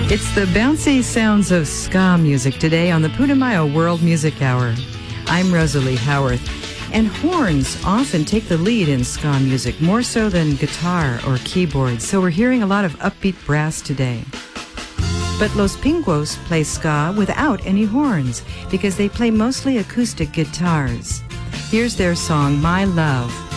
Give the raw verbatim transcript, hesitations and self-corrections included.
It's the bouncy sounds of ska music today on the Putumayo World Music Hour. I'm Rosalie Howarth, and horns often take the lead in ska music, more so than guitar or keyboard, so we're hearing a lot of upbeat brass today. But Los Pingos play ska without any horns because they play mostly acoustic guitars. Here's their song, My Love.